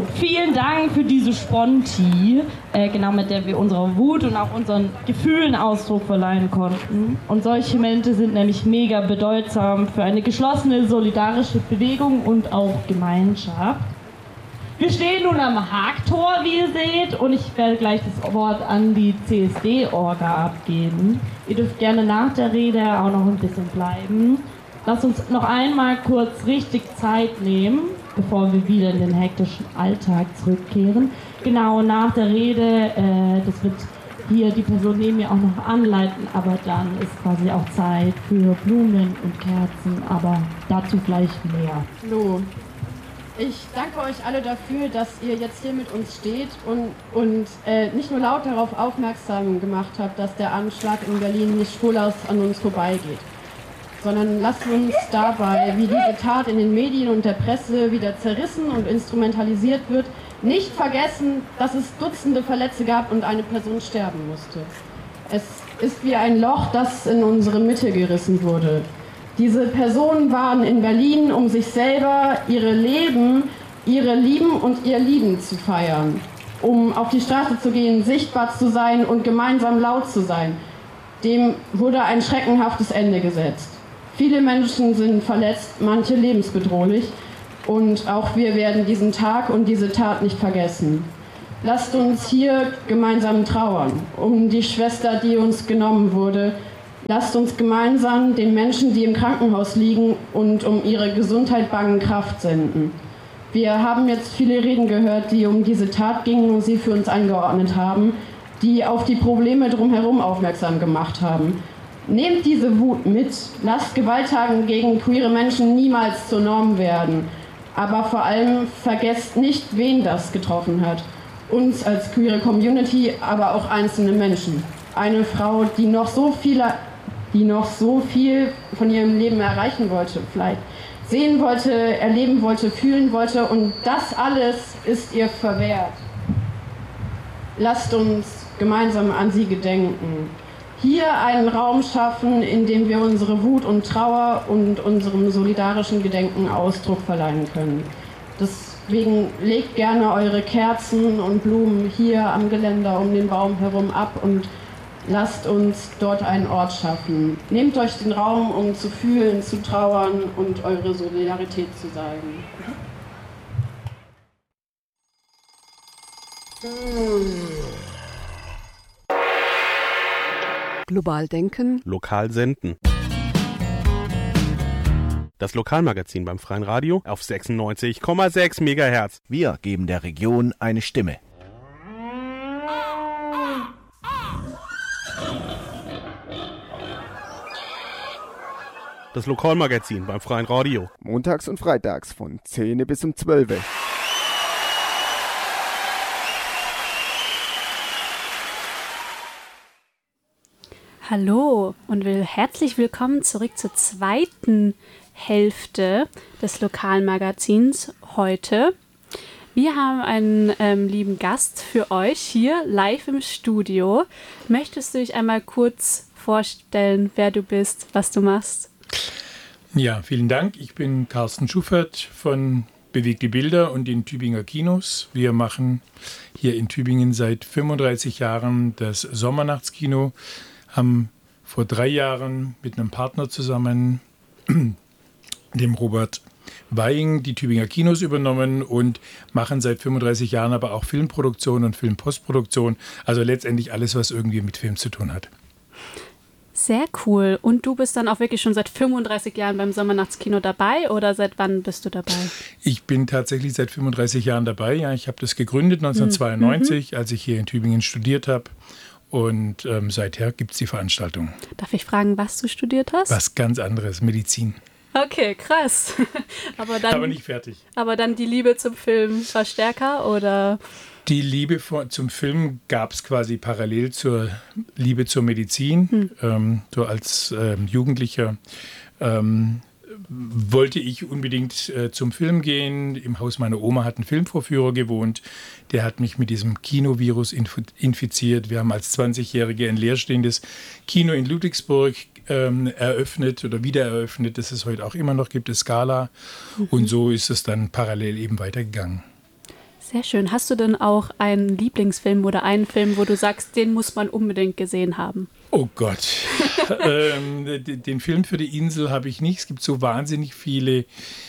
Vielen Dank für diese Sponti, genau mit der wir unserer Wut und auch unseren Gefühlen Ausdruck verleihen konnten. Und solche Momente sind nämlich mega bedeutsam für eine geschlossene, solidarische Bewegung und auch Gemeinschaft. Wir stehen nun am Haagtor, wie ihr seht, und ich werde gleich das Wort an die CSD-Orga abgeben. Ihr dürft gerne nach der Rede auch noch ein bisschen bleiben. Lasst uns noch einmal kurz richtig Zeit nehmen, bevor wir wieder in den hektischen Alltag zurückkehren. Genau nach der Rede, das wird hier die Person neben mir auch noch anleiten, aber dann ist quasi auch Zeit für Blumen und Kerzen, aber dazu gleich mehr. Hallo. Ich danke euch alle dafür, dass ihr jetzt hier mit uns steht und nicht nur laut darauf aufmerksam gemacht habt, dass der Anschlag in Berlin nicht spurlos an uns vorbeigeht, sondern lasst uns dabei, wie diese Tat in den Medien und der Presse wieder zerrissen und instrumentalisiert wird, nicht vergessen, dass es Dutzende Verletzte gab und eine Person sterben musste. Es ist wie ein Loch, das in unsere Mitte gerissen wurde. Diese Personen waren in Berlin, um sich selber, ihre Leben, ihre Lieben und ihr Lieben zu feiern, um auf die Straße zu gehen, sichtbar zu sein und gemeinsam laut zu sein. Dem wurde ein schreckenhaftes Ende gesetzt. Viele Menschen sind verletzt, manche lebensbedrohlich, und auch wir werden diesen Tag und diese Tat nicht vergessen. Lasst uns hier gemeinsam trauern um die Schwester, die uns genommen wurde. Lasst uns gemeinsam den Menschen, die im Krankenhaus liegen und um ihre Gesundheit bangen, Kraft senden. Wir haben jetzt viele Reden gehört, die um diese Tat gingen und sie für uns eingeordnet haben, die auf die Probleme drumherum aufmerksam gemacht haben. Nehmt diese Wut mit, lasst Gewalttaten gegen queere Menschen niemals zur Norm werden. Aber vor allem vergesst nicht, wen das getroffen hat. Uns als queere Community, aber auch einzelne Menschen. Eine Frau, die noch so viel von ihrem Leben erreichen wollte, vielleicht sehen wollte, erleben wollte, fühlen wollte, und das alles ist ihr verwehrt. Lasst uns gemeinsam an sie gedenken. Hier einen Raum schaffen, in dem wir unsere Wut und Trauer und unserem solidarischen Gedenken Ausdruck verleihen können. Deswegen legt gerne eure Kerzen und Blumen hier am Geländer um den Baum herum ab und lasst uns dort einen Ort schaffen. Nehmt euch den Raum, um zu fühlen, zu trauern und eure Solidarität zu zeigen. Global denken. Lokal senden. Das Lokalmagazin beim Freien Radio auf 96,6 MHz. Wir geben der Region eine Stimme. Das Lokalmagazin beim Freien Radio. Montags und freitags von 10 bis um 12. Hallo und herzlich willkommen zurück zur zweiten Hälfte des Lokalmagazins heute. Wir haben einen lieben Gast für euch hier live im Studio. Möchtest du dich einmal kurz vorstellen, wer du bist, was du machst? Ja, vielen Dank. Ich bin Carsten Schuffert von Bewegte Bilder und den Tübinger Kinos. Wir machen hier in Tübingen seit 35 Jahren das Sommernachtskino, haben vor 3 Jahren mit einem Partner zusammen, dem Robert Weiing, die Tübinger Kinos übernommen und machen seit 35 Jahren aber auch Filmproduktion und Filmpostproduktion, also letztendlich alles, was irgendwie mit Film zu tun hat. Sehr cool. Und du bist dann auch wirklich schon seit 35 Jahren beim Sommernachtskino dabei oder seit wann bist du dabei? Ich bin tatsächlich seit 35 Jahren dabei. Ja, ich habe das gegründet 1992, als ich hier in Tübingen studiert habe. Und seither gibt es die Veranstaltung. Darf ich fragen, was du studiert hast? Was ganz anderes, Medizin. Okay, krass. Aber nicht fertig. Aber dann die Liebe zum Film war stärker, oder? Die Liebe zum Film gab es quasi parallel zur Liebe zur Medizin. So als Jugendlicher wollte ich unbedingt zum Film gehen. Im Haus meiner Oma hat ein Filmvorführer gewohnt. Der hat mich mit diesem Kinovirus infiziert. Wir haben als 20-Jährige ein leerstehendes Kino in Ludwigsburg eröffnet oder wieder eröffnet, das es heute auch immer noch gibt, das Scala. Und so ist es dann parallel eben weitergegangen. Sehr schön. Hast du denn auch einen Lieblingsfilm oder einen Film, wo du sagst, den muss man unbedingt gesehen haben? Oh Gott. Den Film für die Insel habe ich nicht. Es gibt so wahnsinnig viele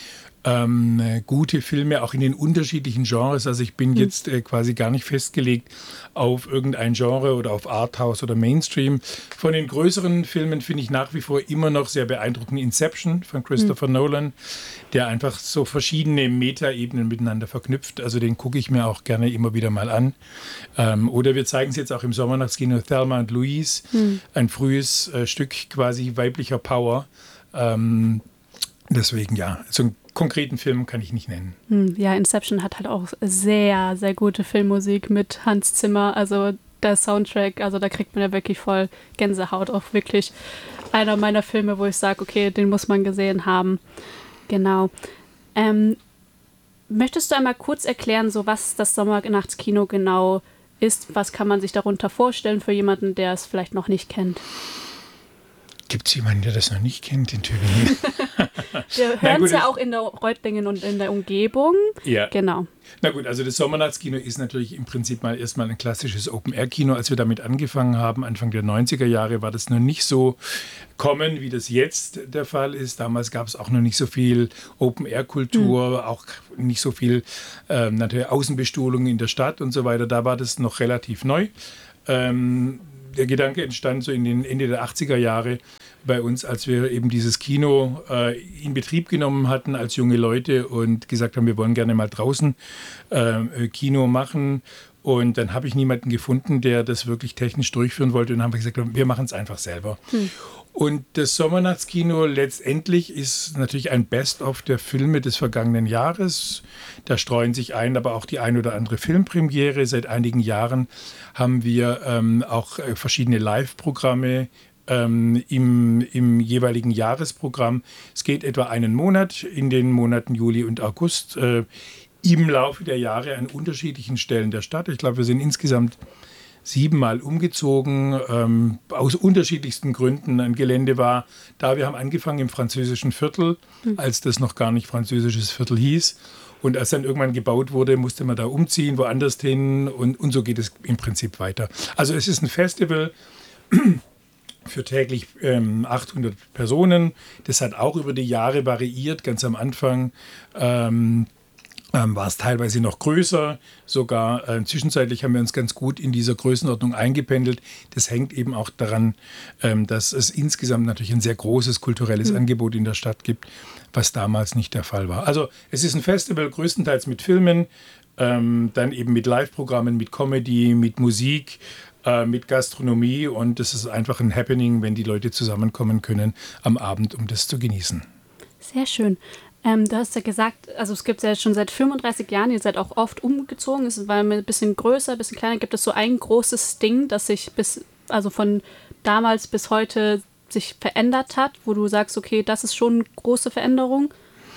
gute Filme, auch in den unterschiedlichen Genres. Also ich bin jetzt quasi gar nicht festgelegt auf irgendein Genre oder auf Arthouse oder Mainstream. Von den größeren Filmen finde ich nach wie vor immer noch sehr beeindruckend Inception von Christopher Nolan, der einfach so verschiedene Metaebenen miteinander verknüpft. Also den gucke ich mir auch gerne immer wieder mal an. Oder wir zeigen es jetzt auch im Sommernachtskino, Thelma und Louise, ein frühes Stück quasi weiblicher Power. Deswegen ja, so einen konkreten Film kann ich nicht nennen. Ja, Inception hat halt auch sehr, sehr gute Filmmusik mit Hans Zimmer. Also der Soundtrack, also da kriegt man ja wirklich voll Gänsehaut. Auch wirklich einer meiner Filme, wo ich sage, okay, den muss man gesehen haben. Genau. Möchtest du einmal kurz erklären, so was das Sommernachtskino genau ist? Was kann man sich darunter vorstellen für jemanden, der es vielleicht noch nicht kennt? Gibt es jemanden, der das noch nicht kennt in Tübingen? Wir hören es ja auch in der Reutlingen und in der Umgebung. Ja. Genau. Na gut, also das Sommernachtskino ist natürlich im Prinzip mal erstmal ein klassisches Open-Air-Kino. Als wir damit angefangen haben, Anfang der 90er Jahre, war das noch nicht so common, wie das jetzt der Fall ist. Damals gab es auch noch nicht so viel Open-Air-Kultur, auch nicht so viel natürlich Außenbestuhlung in der Stadt und so weiter. Da war das noch relativ neu. Der Gedanke entstand so in den Ende der 80er Jahre bei uns, als wir eben dieses Kino in Betrieb genommen hatten als junge Leute und gesagt haben, wir wollen gerne mal draußen Kino machen. Und dann habe ich niemanden gefunden, der das wirklich technisch durchführen wollte. Und dann haben wir gesagt, wir machen es einfach selber. Und das Sommernachtskino letztendlich ist natürlich ein Best-of der Filme des vergangenen Jahres. Da streuen sich ein, aber auch die ein oder andere Filmpremiere. Seit einigen Jahren haben wir auch verschiedene Live-Programme im jeweiligen Jahresprogramm. Es geht etwa einen Monat, in den Monaten Juli und August, im Laufe der Jahre an unterschiedlichen Stellen der Stadt. Ich glaube, wir sind insgesamt 7-mal umgezogen, aus unterschiedlichsten Gründen. Ein Gelände war da. Wir haben angefangen im französischen Viertel, als das noch gar nicht französisches Viertel hieß. Und als dann irgendwann gebaut wurde, musste man da umziehen, woanders hin. Und so geht es im Prinzip weiter. Also es ist ein Festival für täglich 800 Personen. Das hat auch über die Jahre variiert. Ganz am Anfang war es teilweise noch größer, sogar zwischenzeitlich haben wir uns ganz gut in dieser Größenordnung eingependelt. Das hängt eben auch daran, dass es insgesamt natürlich ein sehr großes kulturelles Angebot in der Stadt gibt, was damals nicht der Fall war. Also es ist ein Festival größtenteils mit Filmen, dann eben mit Live-Programmen, mit Comedy, mit Musik, mit Gastronomie und es ist einfach ein Happening, wenn die Leute zusammenkommen können am Abend, um das zu genießen. Sehr schön. Du hast ja gesagt, also es gibt es ja schon seit 35 Jahren, ihr seid auch oft umgezogen, es war ein bisschen größer, ein bisschen kleiner. Gibt es so ein großes Ding, das sich also von damals bis heute sich verändert hat, wo du sagst, okay, das ist schon eine große Veränderung?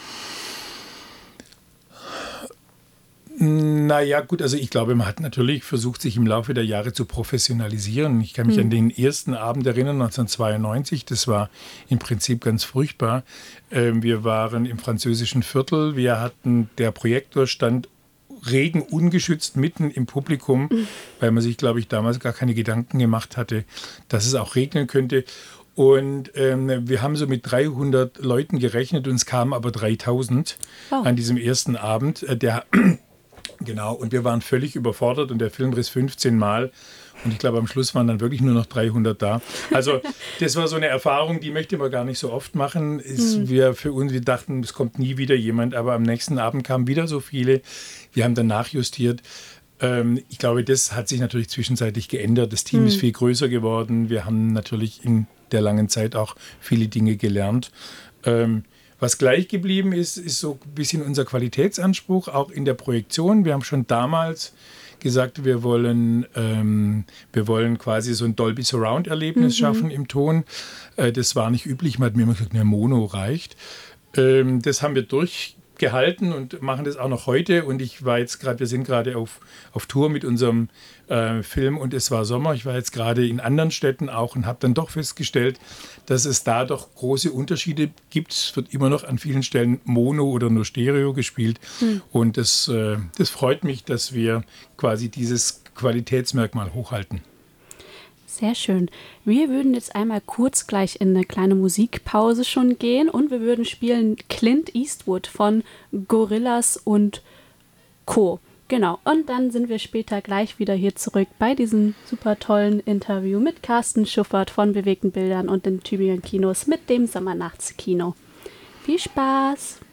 Naja, gut, also ich glaube, man hat natürlich versucht, sich im Laufe der Jahre zu professionalisieren. Ich kann mich an den ersten Abend erinnern, 1992, das war im Prinzip ganz furchtbar. Wir waren im französischen Viertel, der Projektor stand regenungeschützt mitten im Publikum, weil man sich, glaube ich, damals gar keine Gedanken gemacht hatte, dass es auch regnen könnte. Und wir haben so mit 300 Leuten gerechnet und es kamen aber 3000 an diesem ersten Abend. Genau, und wir waren völlig überfordert und der Film riss 15 Mal und ich glaube, am Schluss waren dann wirklich nur noch 300 da. Also das war so eine Erfahrung, die möchte man gar nicht so oft machen. Wir dachten, es kommt nie wieder jemand, aber am nächsten Abend kamen wieder so viele. Wir haben dann nachjustiert. Ich glaube, das hat sich natürlich zwischenzeitlich geändert. Das Team ist viel größer geworden. Wir haben natürlich in der langen Zeit auch viele Dinge gelernt. Was gleich geblieben ist, ist so ein bisschen unser Qualitätsanspruch, auch in der Projektion. Wir haben schon damals gesagt, wir wollen quasi so ein Dolby Surround Erlebnis schaffen im Ton. Das war nicht üblich, man hat mir immer gesagt, Mono reicht. Das haben wir gehalten und machen das auch noch heute. Und wir sind gerade auf Tour mit unserem Film und es war Sommer. Ich war jetzt gerade in anderen Städten auch und habe dann doch festgestellt, dass es da doch große Unterschiede gibt. Es wird immer noch an vielen Stellen Mono oder nur Stereo gespielt. Und das freut mich, dass wir quasi dieses Qualitätsmerkmal hochhalten. Sehr schön. Wir würden jetzt einmal kurz gleich in eine kleine Musikpause schon gehen und wir würden spielen Clint Eastwood von Gorillaz und Co. Genau, und dann sind wir später gleich wieder hier zurück bei diesem super tollen Interview mit Carsten Schuffert von Bewegten Bildern und den Tübinger Kinos mit dem Sommernachtskino. Viel Spaß!